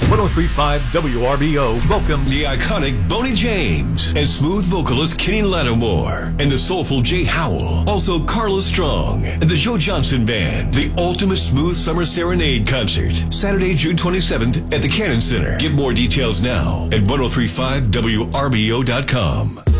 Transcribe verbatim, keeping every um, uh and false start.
one oh three point five W R B O welcomes the iconic Boney James and smooth vocalist Kenny Lattimore and the soulful Jay Howell, also Carla Strong and the Joe Johnson Band, the ultimate smooth summer serenade concert, Saturday, June twenty-seventh at the Cannon Center. Get more details now at ten thirty-five W R B O dot com.